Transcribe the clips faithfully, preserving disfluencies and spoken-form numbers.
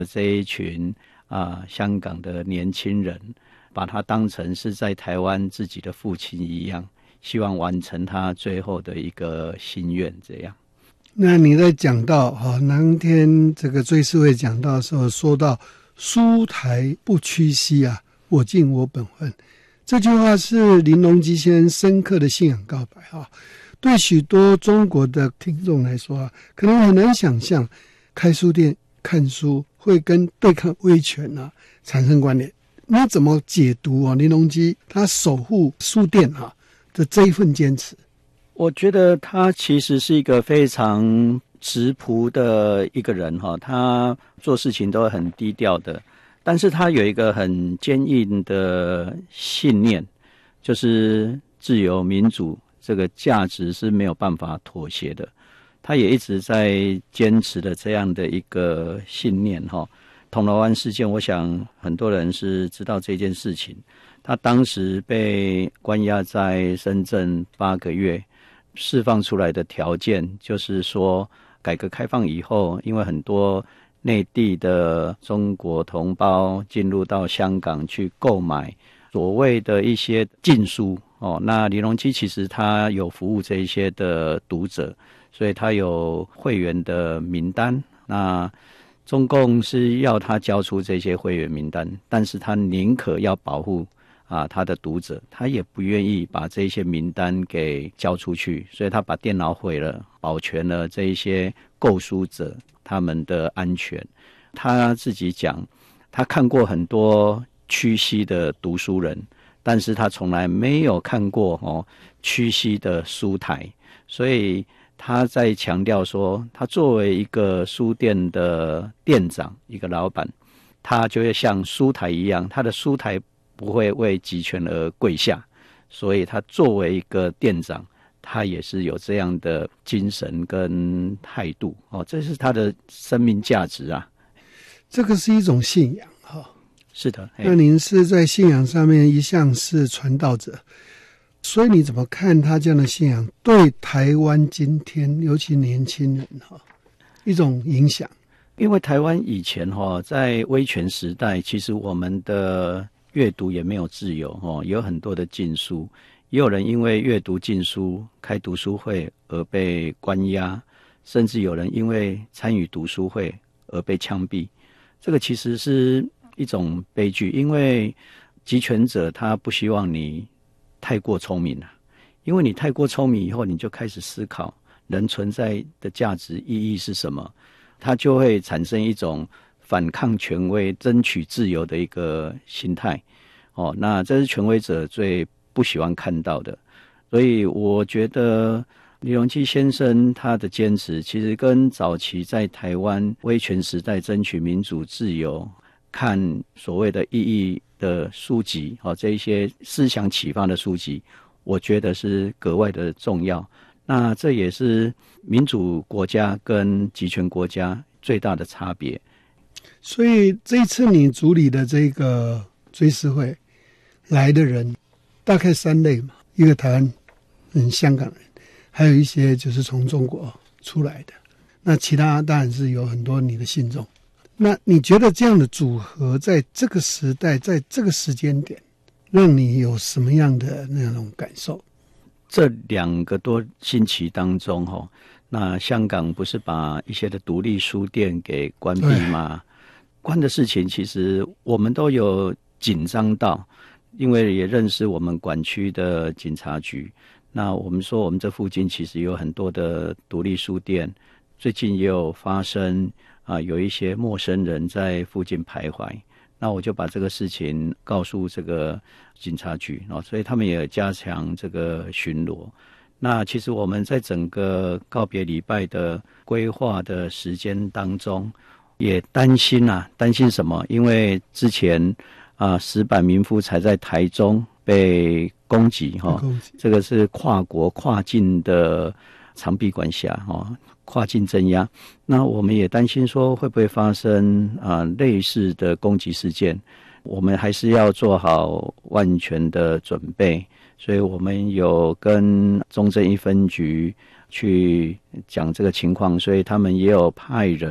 这一群啊、呃、香港的年轻人，把他当成是在台湾自己的父亲一样，希望完成他最后的一个心愿。这样。 那你在讲到啊，当天这个追思会讲到的时候，说到书台不屈膝啊，我尽我本分，这句话是林隆基先生深刻的信仰告白啊。对许多中国的听众来说啊，可能很难想象开书店看书会跟对抗威权啊产生关联。你怎么解读啊林隆基他守护书店啊的这一份坚持？ 我觉得他其实是一个非常直朴的一个人哈，他做事情都很低调的，但是他有一个很坚硬的信念，就是自由民主这个价值是没有办法妥协的。他也一直在坚持的这样的一个信念哈。铜锣湾事件，我想很多人是知道这件事情。他当时被关押在深圳八个月，释放出来的条件就是说，改革开放以后，因为很多内地的中国同胞进入到香港去购买所谓的一些禁书哦，那林隆基其实他有服务这一些的读者，所以他有会员的名单。那中共是要他交出这些会员名单，但是他宁可要保护啊，他的读者，他也不愿意把这些名单给交出去，所以他把电脑毁了，保全了这一些购书者他们的安全。他自己讲，他看过很多屈膝的读书人，但是他从来没有看过哦屈膝的书台，所以他在强调说，他作为一个书店的店长，一个老板，他就会像书台一样，他的书台不会为集权而跪下，所以他作为一个店长，他也是有这样的精神跟态度哦，这是他的生命价值啊。 这个是一种信仰哈、哦。 是的。 那您是在信仰上面一向是传道者，所以你怎么看他这样的信仰对台湾今天尤其年轻人哈一种影响？ 因为台湾以前哈在威权时代，其实我们的阅读也没有自由哦，有很多的禁书，也有人因为阅读禁书开读书会而被关押，甚至有人因为参与读书会而被枪毙。这个其实是一种悲剧，因为集权者他不希望你太过聪明了，因为你太过聪明以后，你就开始思考人存在的价值意义是什么，他就会产生一种反抗权威、争取自由的一个心态。哦，那这是权威者最不喜欢看到的。所以我觉得林隆基先生他的坚持，其实跟早期在台湾威权时代争取民主自由、看所谓的意义的书籍，哦，这一些思想启发的书籍，我觉得是格外的重要。那这也是民主国家跟集权国家最大的差别。 所以这一次你主理的这个追思会来的人大概三类嘛，一个台湾人、香港人，还有一些就是从中国出来的，那其他当然是有很多你的信众。那你觉得这样的组合在这个时代，在这个时间点，让你有什么样的那种感受？ 这两个多星期当中，哦，那香港不是把一些的独立书店给关闭吗？关的事情其实我们都有紧张到，因为也认识我们管区的警察局。那我们说我们这附近其实有很多的独立书店，最近也有发生啊，有一些陌生人在附近徘徊。那我就把这个事情告诉这个警察局，哦，所以他们也加强这个巡逻。那其实我们在整个告别礼拜的规划的时间当中，也担心啊，担心什么？因为之前啊，石板民夫才在台中被攻击哈，这个是跨国跨境的长臂管辖哈，跨境镇压。那我们也担心说会不会发生啊类似的攻击事件？我们还是要做好万全的准备。所以我们有跟中正一分局去讲这个情况，所以他们也有派人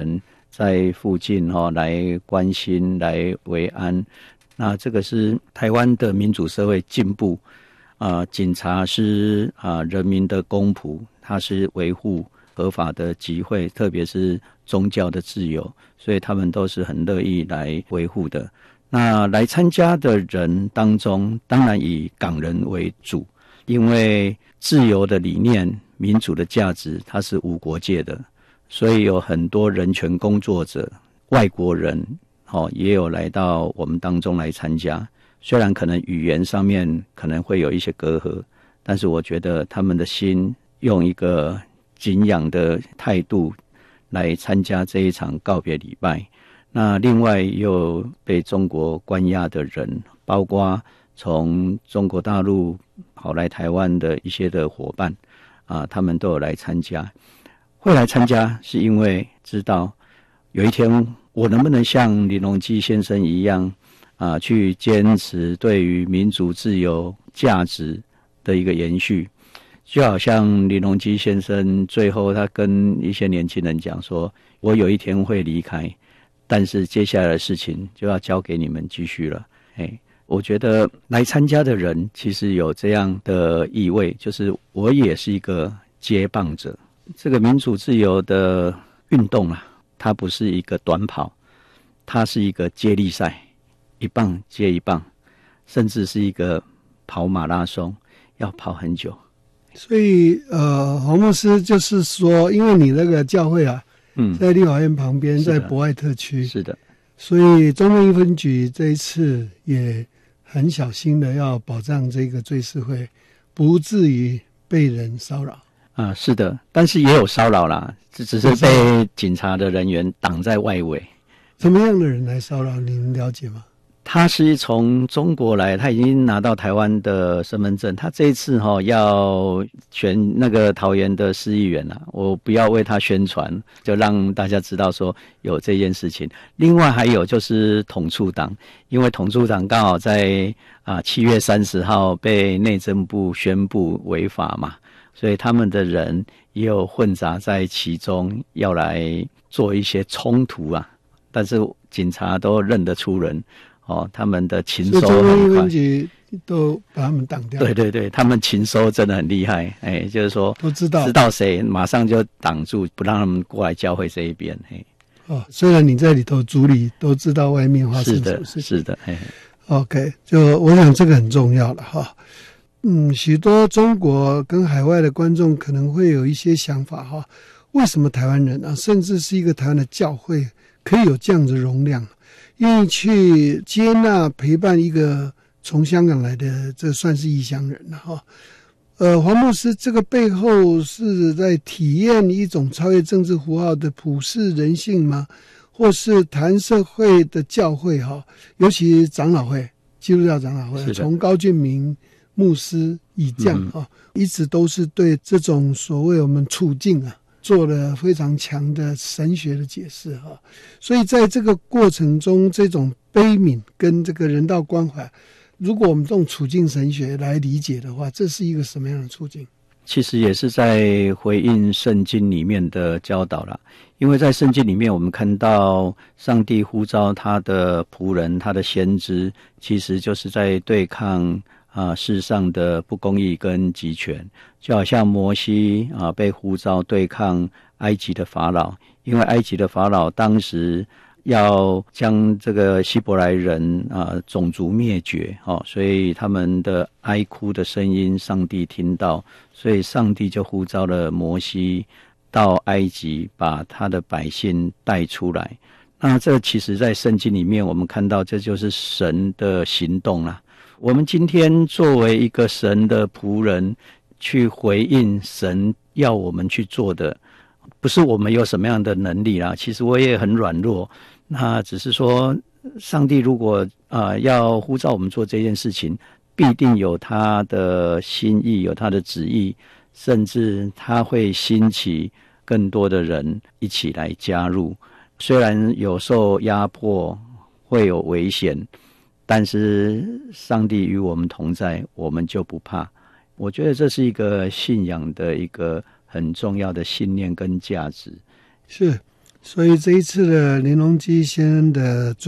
在附近哈、哦、来关心、来维安。那这个是台湾的民主社会进步啊、呃，警察是啊、呃、人民的公仆，他是维护合法的集会，特别是宗教的自由，所以他们都是很乐意来维护的。那来参加的人当中，当然以港人为主，因为自由的理念、民主的价值，它是无国界的，所以有很多人权工作者、外国人，哦，也有来到我们当中来参加。虽然可能语言上面可能会有一些隔阂，但是我觉得他们的心用一个敬仰的态度来参加这一场告别礼拜。那另外也有被中国关押的人，包括从中国大陆跑来台湾的一些的伙伴啊，他们都有来参加。会来参加是因为知道有一天我能不能像林隆基先生一样啊，去坚持对于民主自由价值的一个延续。就好像林隆基先生最后他跟一些年轻人讲说，我有一天会离开，但是接下来的事情就要交给你们继续了。哎，我觉得来参加的人其实有这样的意味，就是我也是一个接棒者。这个民主自由的运动啊，它不是一个短跑，它是一个接力赛，一棒接一棒，甚至是一个跑马拉松，要跑很久。 所以呃，黄牧师就是说，因为你那个教会啊，嗯，在立法院旁边，在博爱特区， 是的， 所以中正一分局这一次也很小心的要保障这个追思会不至于被人骚扰啊。是的，但是也有骚扰啦，只只是被警察的人员挡在外围。 什么样的人来骚扰？你们了解吗？ 他是从中国来，他已经拿到台湾的身份证。他这一次哈、哦、要选那个桃园的市议员啊，我不要为他宣传，就让大家知道说有这件事情。另外还有就是统促党，因为统促党刚好在啊七月三十号被内政部宣布违法嘛，所以他们的人也有混杂在其中，要来做一些冲突啊。但是警察都认得出人。哦，他们的勤收很快， 都把他们挡掉。 对对对，他们勤收真的很厉害，哎，就是说都知道知道谁，马上就挡住，不让他们过来教会这一边。嘿， 哦，虽然你在里头主理，都知道外面发生什么事情。 是的，是的，嘿。 OK， 就我想这个很重要了哈。嗯，许多中国跟海外的观众可能会有一些想法哈，为什么台湾人啊，甚至是一个台湾的教会，可以有这样的容量？愿意去接纳陪伴一个从香港来的，这算是异乡人了哈。呃，黄牧师这个背后是在体验一种超越政治符号的普世人性吗？或是谈社会的教会哈，尤其长老会、基督教长老会，从高俊明牧师以降哈、嗯，一直都是对这种所谓我们处境啊。做了非常强的神学的解释哈，所以在这个过程中，这种悲悯跟这个人道关怀，如果我们用处境神学来理解的话，这是一个什么样的处境？ 其实也是在回应圣经里面的教导啦，因为在圣经里面我们看到上帝呼召他的仆人，他的先知，其实就是在对抗啊，世上的不公义跟极权，就好像摩西啊被呼召对抗埃及的法老，因为埃及的法老当时要将这个希伯来人啊种族灭绝，哦，所以他们的哀哭的声音，上帝听到，所以上帝就呼召了摩西到埃及，把他的百姓带出来。那这其实在圣经里面，我们看到这就是神的行动啦。我们今天作为一个神的仆人，去回应神要我们去做的，不是我们有什么样的能力啦，其实我也很软弱，那只是说上帝如果呃要呼召我们做这件事情，必定有他的心意，有他的旨意，甚至他会兴起更多的人一起来加入，虽然有受压迫，会有危险，但是上帝与我们同在，我们就不怕。我觉得这是一个信仰的一个很重要的信念跟价值。 是， 所以这一次的林隆基先生的